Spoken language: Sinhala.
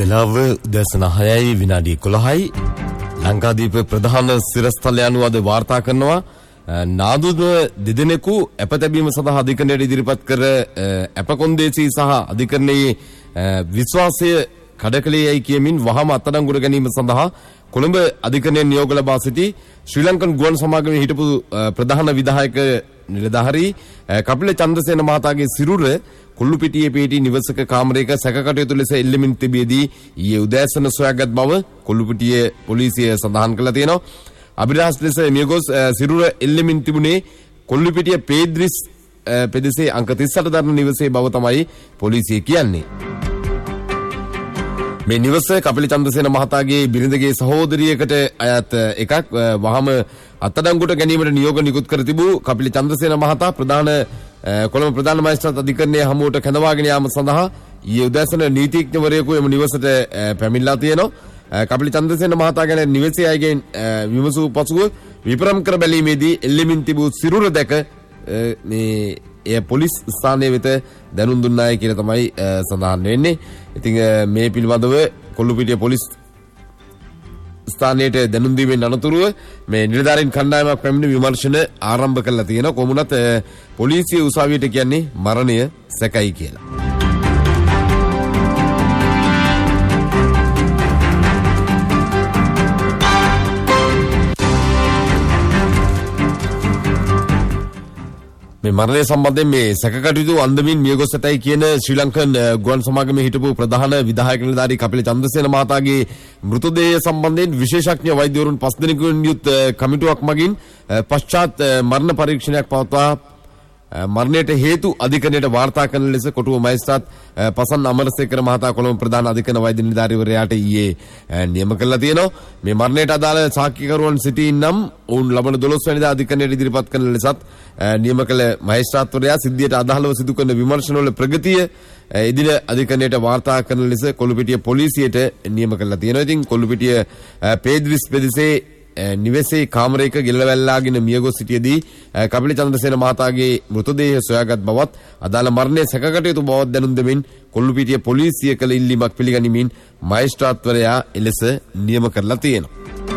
වෙලාව උදෑසන 6යි විනාඩි 11යි ලංකාදීප ප්‍රධාන සිරස්තල යනුව අද වාර්තා කරනවා නාදුද දෙදෙනෙකු අපතැබීම සඳහා අධිකරණයට ඉදිරිපත් කර අපකොන්දේසි සහ අධිකරණයේ විශ්වාසය කඩකලෙයි කියමින් වහම අත්අඩංගුවට ගැනීම සඳහා කොළඹ අධිකරණයේ නියෝග ලබා සිටි ශ්‍රී ලංකන් ගුවන් සමාගමේ හිටපු ප්‍රධාන විධායක නිලධාරී කපිල චන්ද්‍රසේන මහතාගේ සිරුර කොල්ලුපිටියේ පිහිටි නිවසක කාමරයක සැකකටයුතු ලෙස එල්ලෙමින් තිබියදී ඊයේ උදෑසන සොයාගත් බව කොල්ලුපිටියේ පොලිසිය සඳහන් කළා තියෙනවා. අභිරහස් ලෙස මියගොස් සිරුර එල්ලෙමින් තිබුණේ කොල්ලුපිටිය පේද්රිස් පෙදෙසේ අංක 38 දරන නිවසේ බව තමයි පොලිසිය කියන්නේ. මේ නිවස කපිල චන්ද්‍රසේන මහතාගේ බිරිඳගේ සහෝදරියකට අයත් එකක්. වහම අත්අඩංගුවට ගැනීමට නියෝග නිකුත් කර තිබූ කපිල චන්ද්‍රසේන මහතා කොළඹ ප්‍රධාන මහේස්ත්‍රාත් අධිකරණයේ හමුවට කැඳවාගෙන යාම සඳහා ඊයේ උදෑසන නීතිඥවරයෙකු එම නිවසට පැමිණලා තියෙනවා. කපිල චන්ද්‍රසේන මහතා ගැන නිවසේ අයගෙන් විමසූ පසුව විපරම් කර බැලීමේදී එල්ලෙමින් තිබූ සිරුර දැක මේ පොලිස් ස්ථානයේ වෙත දැනුම් දුන්නායි කියලා තමයි සඳහන් වෙන්නේ. ඉතින් මේ පිළිබඳව කොල්ලුපිටිය පොලිස් ස්ථානයට දැනුම් දීමෙන් අනතුරුව මේ නිලධාරීන් කණ්ඩායමක් පැමිණ විමර්ශන ආරම්භ කළා තියෙනවා. කොමුණත් පොලිසිය උසාවියට කියන්නේ මරණය සැකයි කියලා. මේ මරණය සම්බන්ධයෙන් මේ සැකකටයුතු අන්දමින් මියගොස් ඇතයි කියන ශ්‍රී ලංකන් ගුවන් සමාගමේ හිටපු ප්‍රධාන විධායක නිලධාරී කපිල චන්ද්‍රසේන මහතාගේ මෘතදේහය සම්බන්ධයෙන් විශේෂඥ වෛද්‍යවරුන් 5 දෙනෙකුන් යුත් කමිටුවක් මගින් පශ්චාත් මරණ පරීක්ෂණයක් පවත්වා මරණයට හේතු අධිකරණයට වාර්තා කරන ලෙස කොටුව මහේස්ත්‍රාත් පසන් අමරසේකර මහතා කොළඹ ප්‍රධාන අධිකරණ වෛද්‍ය නිලධාරීවරයාට ඊයේ නියම කළා තියෙනවා. මේ මරණයට අදාළ සාක්ෂිකරුවන් සිටින්නම් ඔවුන් ලබන 12 වෙනිදා අධිකරණයට ඉදිරිපත් කරන ලෙසත් නියම කළ මහේස්ත්‍රාත්වරයා සිද්ධියට අදාළව සිදු කරන විමර්ශනවල ප්‍රගතිය එදින අධිකරණයට වාර්තා කරන ලෙස කොල්ලුපිටිය පොලිසියට නියම කළා තියෙනවා. ඉතින් කොල්ලුපිටිය පේද්රිස් පෙදෙසේ නිවසේ කාමරයක ගෙලවැල්ලාගෙන මියගොස් සිටියේදී කපිල චන්ද්‍රසේන මහතාගේ මෘතදේහය සොයාගත් බවත් අදාළ මරණය සැකකටයුතු බවත් දැනුම් දෙමින් කොල්ලුපිටිය පොලිසිය කළ ඉල්ලීමක් පිළිගනිමින් මහේස්ත්‍රාත්වරයා එලෙස නියම කරලා තියෙනවා.